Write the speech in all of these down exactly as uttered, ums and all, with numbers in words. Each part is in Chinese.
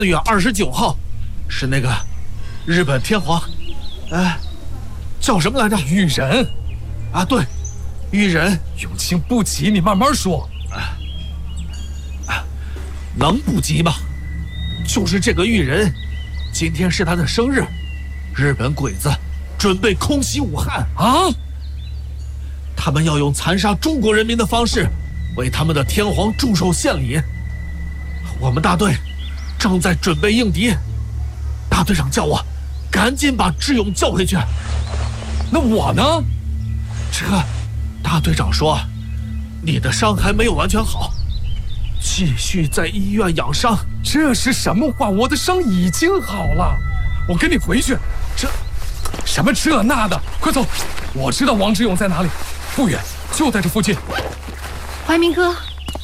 四月二十九号，是那个日本天皇，哎，叫什么来着？ 裕仁。 啊，对，裕仁。 永清不急，你慢慢说。 啊，啊，能不急吗？就是这个裕仁，今天是他的生日，日本鬼子准备空袭武汉啊！ 他们要用残杀中国人民的方式，为他们的天皇祝寿献礼。我们大队正在准备应敌，大队长叫我赶紧把智勇叫回去。 那我呢？ 这大队长说，你的伤还没有完全好，继续在医院养伤。 这是什么话？我的伤已经好了，我跟你回去。这什么这那的，快走！我知道王智勇在哪里，不远，就在这附近。 怀民哥，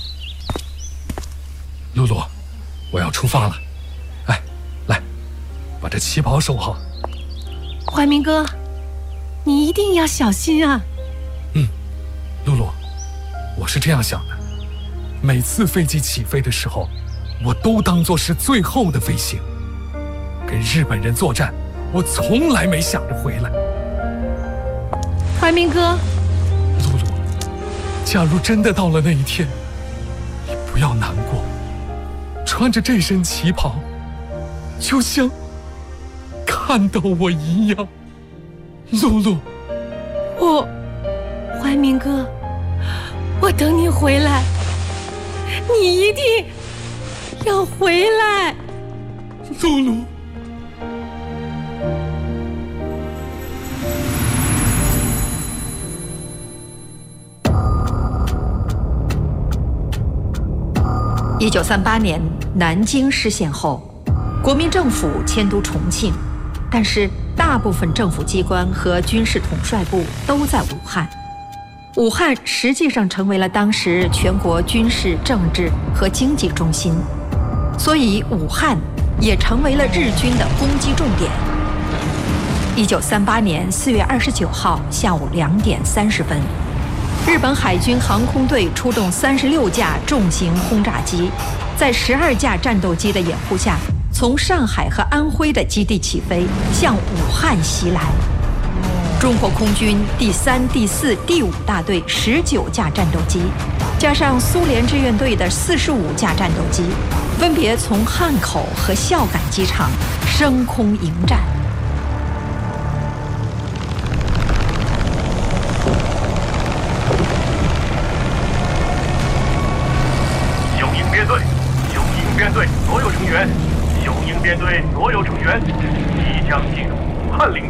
露露，我要出发了。哎，来，把这旗袍收好。 怀民哥，你一定要小心啊。 嗯，露露，我是这样想的，每次飞机起飞的时候，我都当作是最后的飞行。跟日本人作战，我从来没想着回来。 怀民哥， 露露，假如真的到了那一天，你不要难过。穿着这身旗袍，就像看到我一样。露露， 我，怀民哥，我等你回来，你一定要回来。 露露。 一九三八年南京失陷后，国民政府迁都重庆，但是大部分政府机关和军事统帅部都在武汉。武汉实际上成为了当时全国军事、政治和经济中心，所以武汉也成为了日军的攻击重点。一九三八年四月二十九号下午两点三十分。日本海军航空队出动三十六架重型轰炸机，在十二架战斗机的掩护下，从上海和安徽的基地起飞，向武汉袭来。中国空军第三、第四、第五大队十九架战斗机，加上苏联志愿队的四十五架战斗机，分别从汉口和孝感机场升空迎战。 编队所有成员，雄鹰编队所有成员即将进入武汉领